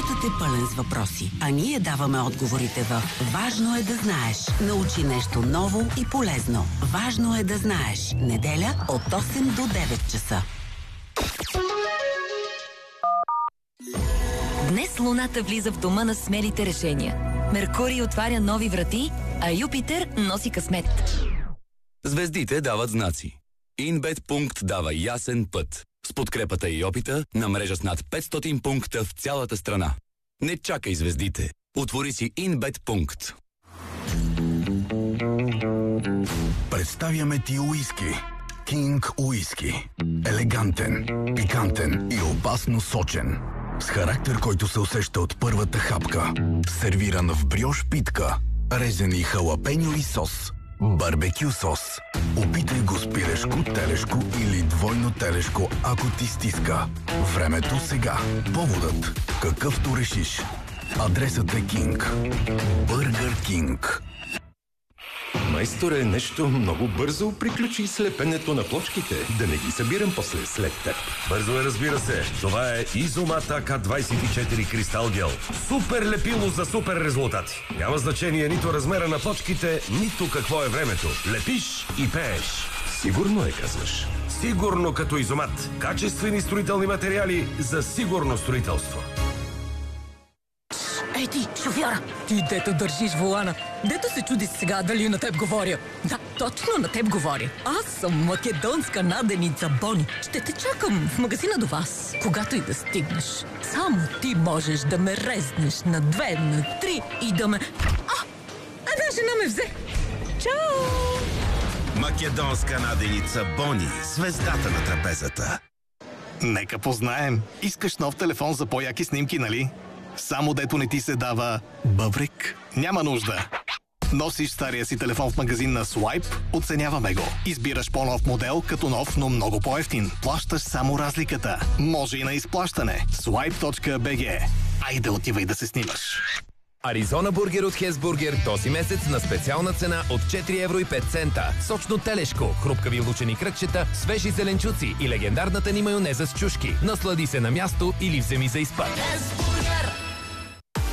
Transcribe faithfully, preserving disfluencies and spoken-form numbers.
Животът е пълен с въпроси, а ние даваме отговорите в Важно е да знаеш. Научи нещо ново и полезно. Важно е да знаеш. Неделя от осем до девет часа. Днес Луната влиза в дома на смелите решения. Меркурий отваря нови врати, а Юпитер носи късмет. Звездите дават знаци. Инбет пункт дава ясен път. С подкрепата и опита на мрежа с над петстотин пункта в цялата страна. Не чакай звездите. Отвори си Инбет пункт. Представяме ти уиски. Кинг уиски. Елегантен, пикантен и опасно сочен. С характер, който се усеща от първата хапка. Сервиран в брioш питка. Резени халапеньо и сос. Барбекю сос. Опитай го с пилешко, телешко или двойно телешко, ако ти стиска. Времето сега. Поводът, какъвто решиш. Адресът е Кинг. Бъргър Кинг. Майсторе, нещо много бързо приключи слепенето на плочките. Да не ги събирам после след теб. Бързо е, разбира се. Това е Изомат А К двайсет и четири Кристал Гел. Супер лепило за супер резултати. Няма значение нито размера на плочките, нито какво е времето. Лепиш и пееш. Сигурно е, казваш. Сигурно като Изомат. Качествени строителни материали за сигурно строителство. Ей ти, шофьора! Ти, дето държиш волана. Дето се чуди сега дали на теб говоря. Да, точно на теб говоря. Аз съм македонска наденица Бони. Ще те чакам в магазина до вас. Когато и да стигнеш. Само ти можеш да ме резнеш на две, на три и да ме... А! Една жена ме взе! Чао! Македонска наденица Бони. Звездата на трапезата. Нека познаем. Искаш нов телефон за по-яки снимки, нали? Само дето не ти се дава бъбрик? Няма нужда. Носиш стария си телефон в магазин на Swipe, оценяваме го. Избираш по-нов модел, като нов, но много по-евтин. Плащаш само разликата. Може и на изплащане. Swipe точка би джи. Айде, отивай да се снимаш. Аризона бургер от Хесбургер този месец на специална цена от четири евро и пет цента. Сочно телешко, хрупкави влучени кръгчета, свежи зеленчуци и легендарната ни майонеза с чушки. Наслади се на място или вземи за изпад.